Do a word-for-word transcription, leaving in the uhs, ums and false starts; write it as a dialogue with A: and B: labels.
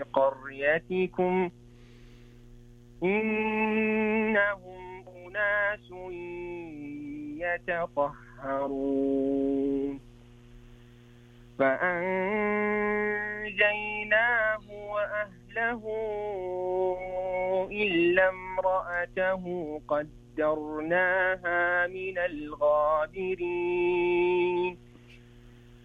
A: قريتكم إنهم أناس يتطهرون فأنجيناه وأهله إلا امرأته قدرناها من الغابرين